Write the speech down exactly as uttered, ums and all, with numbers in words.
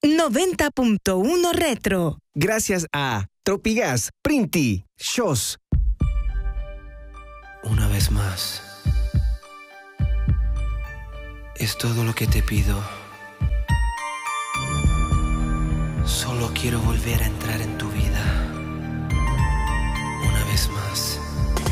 noventa punto uno Retro. Gracias a Tropigas, Printi, Shows. Una vez más, es todo lo que te pido. Solo quiero volver a entrar en tu vida. Una vez más.